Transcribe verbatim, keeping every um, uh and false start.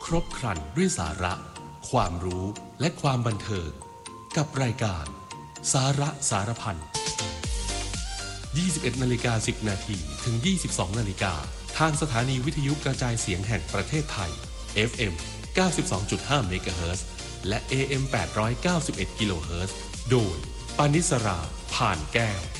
รบครันด้วยสาระความรู้และความบันเทิงกับรายการสาระสารพัน ยี่สิบเอ็ดนาฬิกาสิบนาทีถึง ยี่สิบสองนาฬิกาทางสถานีวิทยุกระจายเสียงแห่งประเทศไทย เอฟ เอ็ม เก้าสิบสองจุดห้า เมกะเฮิรตซ์และ เอ เอ็ม แปดร้อยเก้าสิบเอ็ด กิโลเฮิรตซ์โดยปานิสรา ผ่านแก้ว